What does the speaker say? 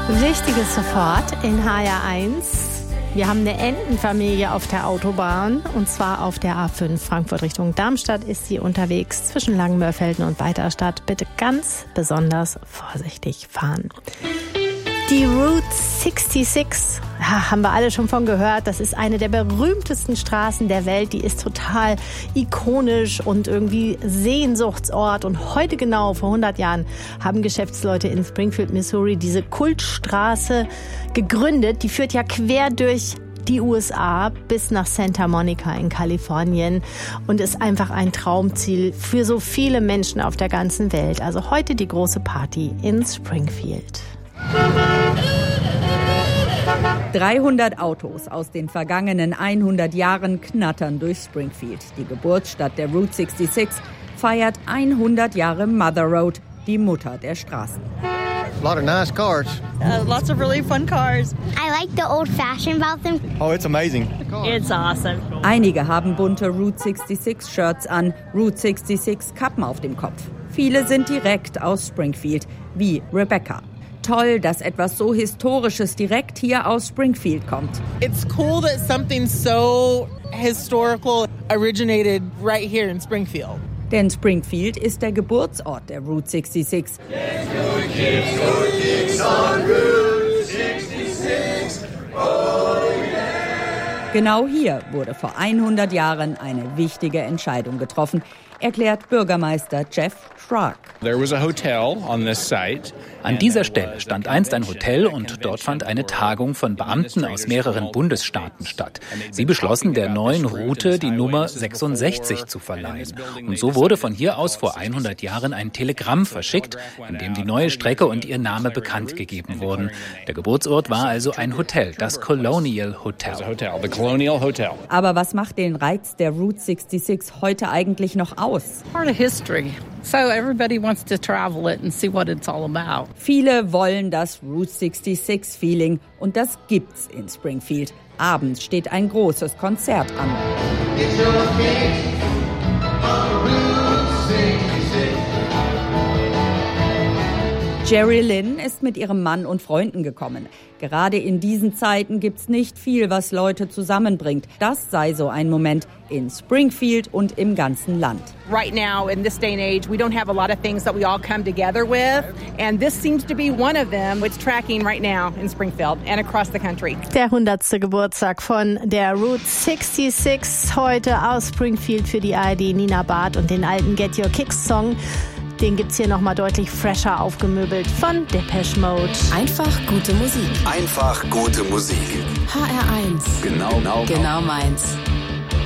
Wichtiges sofort in HR1. Wir haben eine Entenfamilie auf der Autobahn und zwar auf der A5 Frankfurt Richtung Darmstadt ist sie unterwegs zwischen Langenmörfelden und Weiterstadt. Bitte ganz besonders vorsichtig fahren. Die Route 66, haben wir alle schon von gehört, das ist eine der berühmtesten Straßen der Welt. Die ist total ikonisch und irgendwie Sehnsuchtsort. Und heute genau vor 100 Jahren haben Geschäftsleute in Springfield, Missouri, diese Kultstraße gegründet. Die führt ja quer durch die USA bis nach Santa Monica in Kalifornien und ist einfach ein Traumziel für so viele Menschen auf der ganzen Welt. Also heute die große Party in Springfield. 300 Autos aus den vergangenen 100 Jahren knattern durch Springfield. Die Geburtsstadt der Route 66 feiert 100 Jahre Mother Road, die Mutter der Straßen. A lot of nice cars. Lots of really fun cars. I like the old-fashioned about them. Oh, it's amazing. It's awesome. Einige haben bunte Route 66 Shirts an, Route 66 Kappen auf dem Kopf. Viele sind direkt aus Springfield, wie Rebecca. Toll, dass etwas so Historisches direkt hier aus Springfield kommt. It's cool that something so historical originated right here in Springfield. Denn Springfield ist der Geburtsort der Route 66. Genau hier wurde vor 100 Jahren eine wichtige Entscheidung getroffen, erklärt Bürgermeister Jeff Schrock. An dieser Stelle stand einst ein Hotel und dort fand eine Tagung von Beamten aus mehreren Bundesstaaten statt. Sie beschlossen, der neuen Route die Nummer 66 zu verleihen. Und so wurde von hier aus vor 100 Jahren ein Telegramm verschickt, in dem die neue Strecke und ihr Name bekannt gegeben wurden. Der Geburtsort war also ein Hotel, das Colonial Hotel. Aber was macht den Reiz der Route 66 heute eigentlich noch aus? Part of history. So everybody wants to travel it and see what it's all about. Viele wollen das Route 66 Feeling und das gibt's in Springfield. Abends steht ein großes Konzert an. Jerry Lynn ist mit ihrem Mann und Freunden gekommen. Gerade in diesen Zeiten gibt's nicht viel, was Leute zusammenbringt. Das sei so ein Moment in Springfield und im ganzen Land. Right now, in this day and age, we don't have a lot of things that we all come together with. And this seems to be one of them, which tracking right now in Springfield and across the country. Der 100. Geburtstag von der Route 66 heute aus Springfield für die ARD Nina Barth und den alten Get Your Kicks Song. Den gibt's hier nochmal deutlich fresher aufgemöbelt von Depeche Mode. Einfach gute Musik. Einfach gute Musik. HR1. Genau meins.